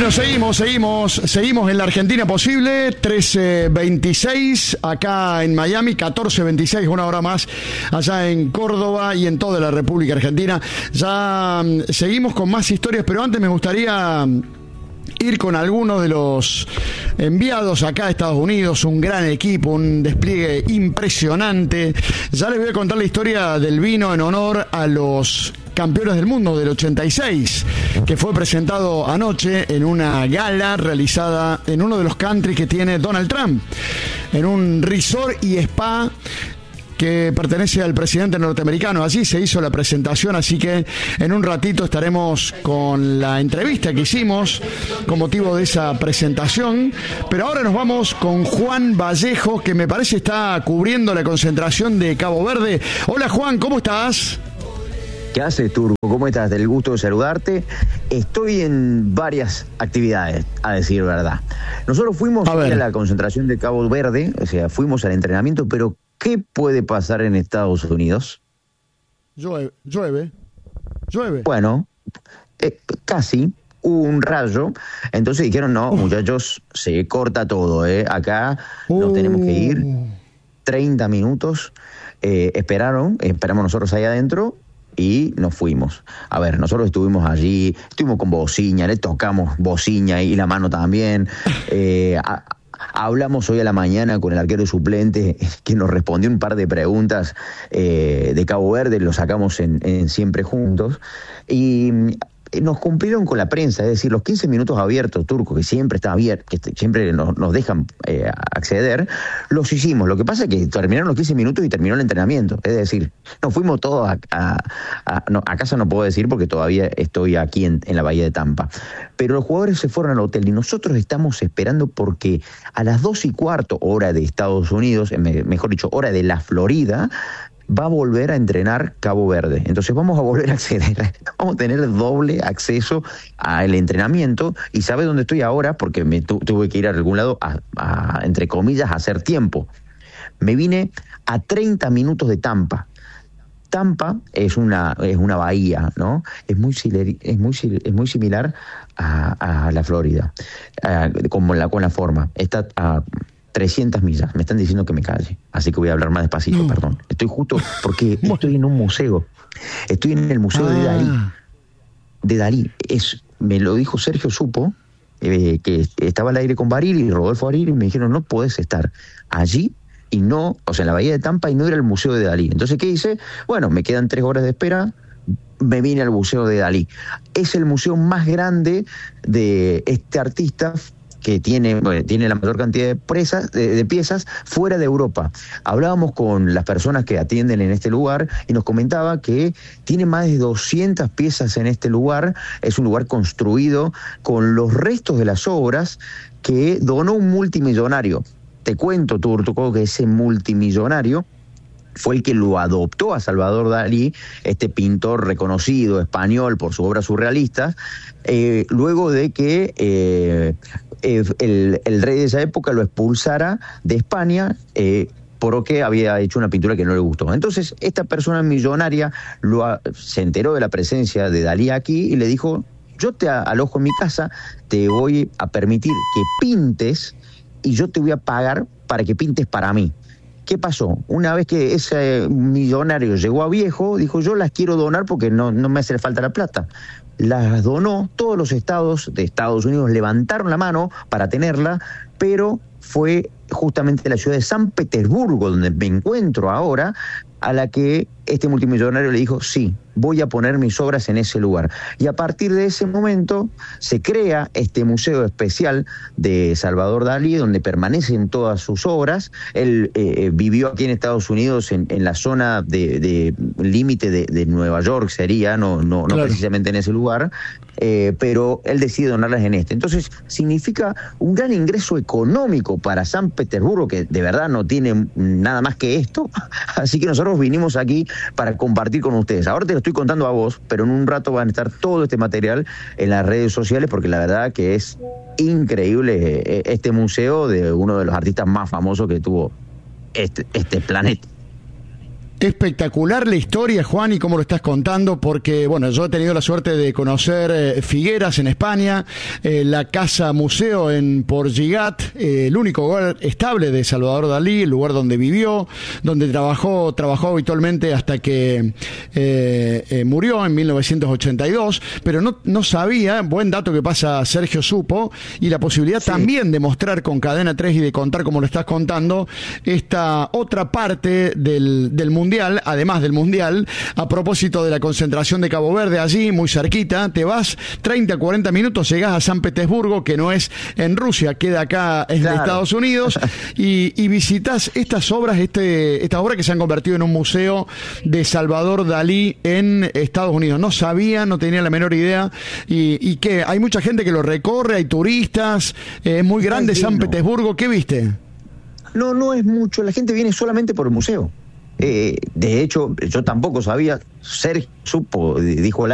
Bueno, seguimos en la Argentina posible, 13:26 acá en Miami, 14:26, una hora más allá en Córdoba y en toda la República Argentina. Ya seguimos con más historias, pero antes me gustaría ir con algunos de los enviados acá a Estados Unidos, un gran equipo, un despliegue impresionante. Ya les voy a contar la historia del vino en honor a los campeones del mundo del 86, que fue presentado anoche en una gala realizada en uno de los country que tiene Donald Trump, en un resort y spa que pertenece al presidente norteamericano. Allí se hizo la presentación, así que en un ratito estaremos con la entrevista que hicimos con motivo de esa presentación. Pero ahora nos vamos con Juan Vallejo, que me parece está cubriendo la concentración de Cabo Verde. Hola Juan, ¿cómo estás? ¿Qué haces, Turco? ¿Cómo estás? Del gusto de saludarte. Estoy en varias actividades, a decir verdad. Nosotros fuimos a la concentración de Cabo Verde, o sea, fuimos al entrenamiento, pero ¿qué puede pasar en Estados Unidos? Llueve. Bueno, casi hubo un rayo, entonces dijeron, no, muchachos, se corta todo, acá nos tenemos que ir, 30 minutos, esperamos nosotros ahí adentro, y nos fuimos. A ver, nosotros estuvimos allí, estuvimos con bocina, le tocamos bocina y la mano también. Hablamos hoy a la mañana con el arquero suplente que nos respondió un par de preguntas de Cabo Verde, lo sacamos en Siempre Juntos. Y nos cumplieron con la prensa, es decir, los 15 minutos abiertos, Turco, que siempre está abierto, que siempre nos dejan acceder, los hicimos. Lo que pasa es que terminaron los 15 minutos y terminó el entrenamiento. Es decir, nos fuimos todos a casa, no puedo decir porque todavía estoy aquí en la Bahía de Tampa. Pero los jugadores se fueron al hotel y nosotros estamos esperando porque a las 2:15, hora de Estados Unidos, mejor dicho, hora de la Florida, va a volver a entrenar Cabo Verde. Entonces vamos a volver a acceder, vamos a tener doble acceso al entrenamiento. Y ¿sabe dónde estoy ahora? Porque me tuve que ir a algún lado entre comillas, a hacer tiempo. Me vine a 30 minutos de Tampa. Tampa es una bahía, ¿no? Es muy similar a la Florida, con la forma. Está a 300 millas. Me están diciendo que me calle, así que voy a hablar más despacito, perdón. Estoy justo porque estoy en un museo. Estoy en el museo de Dalí. De Dalí. Me lo dijo Sergio Supo, que estaba al aire con Baril y Rodolfo Baril, y me dijeron, no podés estar allí y no, o sea, en la Bahía de Tampa y no ir al museo de Dalí. Entonces, ¿qué hice? Bueno, me quedan 3 horas de espera, me vine al museo de Dalí. Es el museo más grande de este artista, que tiene la mayor cantidad de piezas fuera de Europa. Hablábamos con las personas que atienden en este lugar y nos comentaba que tiene más de 200 piezas en este lugar. Es un lugar construido con los restos de las obras que donó un multimillonario. Te cuento, Turco, que ese multimillonario fue el que lo adoptó a Salvador Dalí, este pintor reconocido español por sus obras surrealistas, luego de que el rey de esa época lo expulsara de España porque había hecho una pintura que no le gustó. Entonces, esta persona millonaria se enteró de la presencia de Dalí aquí y le dijo, yo te alojo en mi casa, te voy a permitir que pintes y yo te voy a pagar para que pintes para mí. ¿Qué pasó? Una vez que ese millonario llegó a viejo, dijo, yo las quiero donar porque no me hace falta la plata. Las donó, todos los estados de Estados Unidos levantaron la mano para tenerla, pero fue justamente la ciudad de San Petersburgo, donde me encuentro ahora, a la que este multimillonario le dijo, sí, voy a poner mis obras en ese lugar. Y a partir de ese momento se crea este museo especial de Salvador Dalí, donde permanecen todas sus obras. Él vivió aquí en Estados Unidos, en la zona de límite de Nueva York, sería, no claro, precisamente en ese lugar, pero él decide donarlas en este. Entonces significa un gran ingreso económico para San Petersburgo, que de verdad no tiene nada más que esto. Así que nosotros vinimos aquí para compartir con ustedes. Ahora te lo estoy contando a vos, pero en un rato van a estar todo este material en las redes sociales, porque la verdad que es increíble este museo de uno de los artistas más famosos que tuvo este planeta. Espectacular la historia, Juan, y cómo lo estás contando, porque, bueno, yo he tenido la suerte de conocer Figueras en España, la Casa Museo en Portgigat, el único lugar estable de Salvador Dalí, el lugar donde vivió, donde trabajó habitualmente hasta que murió en 1982, pero no sabía, buen dato que pasa Sergio supo, y la posibilidad también de mostrar con Cadena 3 y de contar, como lo estás contando, esta otra parte del Mundial, además del Mundial, a propósito de la concentración de Cabo Verde, allí muy cerquita, te vas 30, 40 minutos, llegás a San Petersburgo, que no es en Rusia, queda acá en Estados Unidos, y visitas estas obras, estas obras que se han convertido en un museo de Salvador Dalí en Estados Unidos. No sabía, no tenía la menor idea, y que hay mucha gente que lo recorre, hay turistas, es muy grande San Petersburgo. ¿Qué viste? No es mucho, la gente viene solamente por el museo. De hecho, yo tampoco sabía, Sergio supo, dijo